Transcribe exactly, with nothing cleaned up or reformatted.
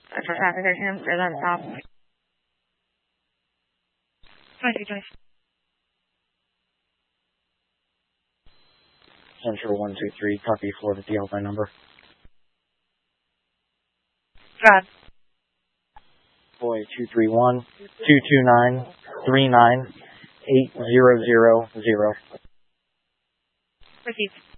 For traffic him for that stop. twenty-three twenty. Central one two three, copy Florida D L by number. Drive. Boy two three one, two two nine, three nine eight zero zero zero. Proceed.